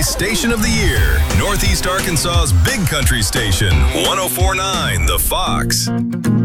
Station of the Year. Northeast Arkansas's big country station, 104.9 The Fox.